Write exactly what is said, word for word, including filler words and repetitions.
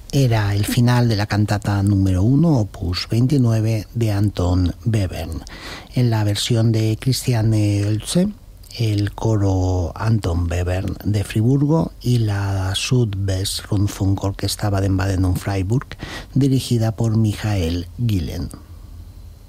era el final de la cantata número uno, opus veintinueve, de Anton Webern. En la versión de Christiane Oelze, el coro Anton Webern de Friburgo y la Südwest Rundfunk Orchestra Baden-Baden und Freiburg, dirigida por Michael Gillen.